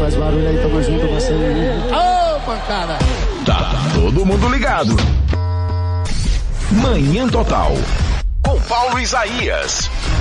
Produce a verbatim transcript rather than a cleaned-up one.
faz barulho aí, tamo junto, você. Ô, pancada! Tá todo mundo ligado. Manhã Total. Com Paulo Isaías.